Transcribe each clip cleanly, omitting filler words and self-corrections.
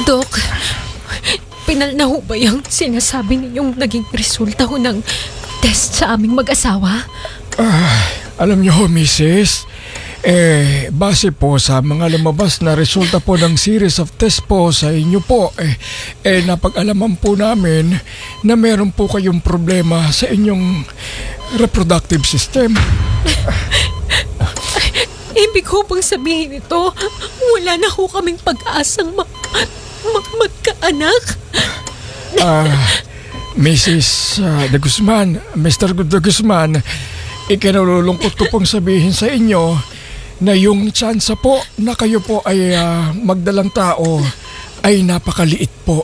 Dok, pinal na ho ba yung sinasabi ninyong naging resulta ho ng test sa aming mag-asawa? Alam niyo ho, Mrs., base po sa mga lumabas na resulta po ng series of test po sa inyo po, napag-alaman po namin na meron po kayong problema sa inyong reproductive system. Ibig ko bang sabihin ito, wala na ho kaming pag-asang magkaanak? Mrs. De Guzman, Mr. De Guzman, ikinalulungkot ko pong sabihin sa inyo na yung tsansa po na kayo po ay magdalang tao ay napakaliit po.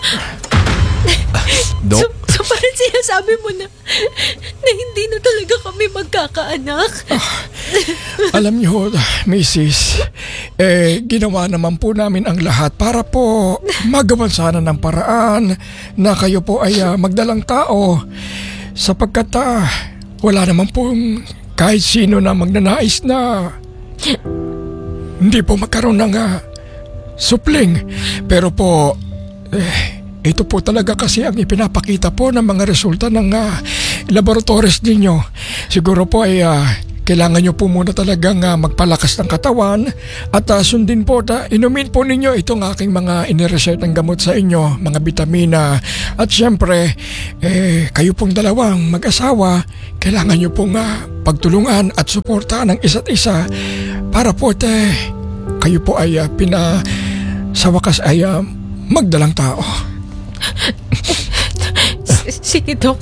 Dok? So parang sinasabi mo na hindi na talaga kami magkakaanak? Alam niyo, Mrs., ginawa naman po namin ang lahat para po magawan sana ng paraan na kayo po ay magdalang tao sapagkat wala naman pong kahit sino na magnanais na hindi po magkaroon ng supling. Pero po, ito po talaga kasi ang ipinapakita po ng mga resulta ng laboratories ninyo. Siguro po ay kailangan nyo po muna talagang magpalakas ng katawan at sundin po, inumin po ninyo itong aking mga iniresetang gamot sa inyo, mga bitamina. At syempre, kayo pong dalawang mag-asawa, kailangan nyo pong pagtulungan at suportahan ng isa't isa para po kayo po ay sa wakas ay magdalang tao. Sige, Dok.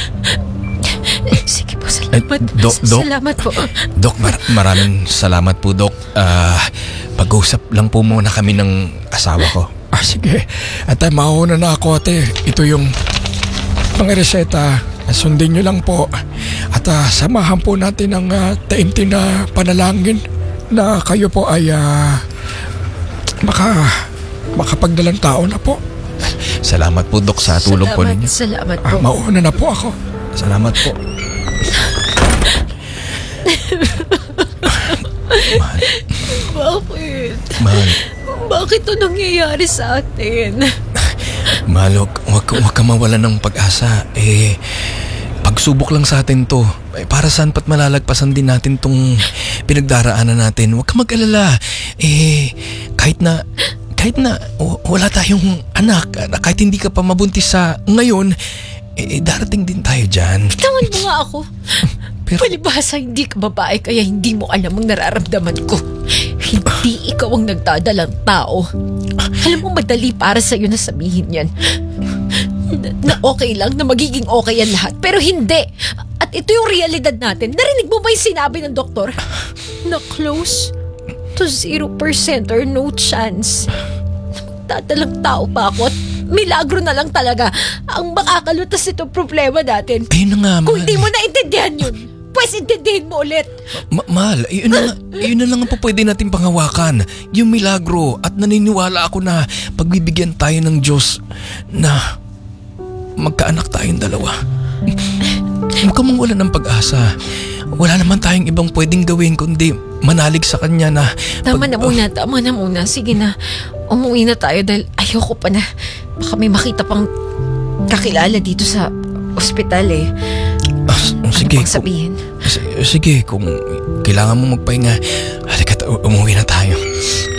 Sige po, salamat. Dok? Salamat po. Dok, maraming salamat po, Dok. Pag-usap lang po muna kami ng asawa ko. Sige. At mauna na ako, ate. Ito yung mga reseta. Sundin nyo lang po. At samahan po natin ang taimtim na panalangin na kayo po ay makapagdalang tao na po. Salamat po, Dok, sa tulong po ninyo. Salamat po. Mauna na po ako. Salamat po. Mahal. Bakit? Mahal. Bakit ito nangyayari sa atin? Mahal, huwag ka mawala ng pag-asa. Pagsubok lang sa atin to. Para saan pat malalagpasan din natin tong pinagdaraanan natin. Huwag ka mag-alala. Kahit na wala tayong anak, kahit hindi ka pa mabuntis sa ngayon, darating din tayo dyan. Tawan mo nga ako. Pero palibhasa hindi ka babae kaya hindi mo alam ang nararamdaman ko. Hindi ikaw ang nagdadalang tao. Alam mo madali para sa'yo na sabihin yan. Na okay lang, na magiging okay yan lahat. Pero hindi. At ito yung realidad natin. Narinig mo ba yung sinabi ng doktor? Na close to 0% or no chance. Magdadalang tao pa ako at milagro na lang talaga ang makakalutas itong problema natin. Ayun na nga, mahal. Kung di mo naintindihan yun, pues intindihin mo ulit. Mahal, yun na lang ang pwede natin panghawakan. Yung milagro. At naniniwala ako na pagbibigyan tayo ng Diyos na magkaanak tayong dalawa. Huwag ka mong wala ng pag-asa. Wala naman tayong ibang pwedeng gawin kundi manalig sa Kanya na... Tama na muna. Sige na, umuwi na tayo dahil ayoko pa na. Baka may makita pang kakilala dito sa ospital Sige. Ano sabihin? Sige, kung kailangan mo magpahinga, halika, umuwi na tayo.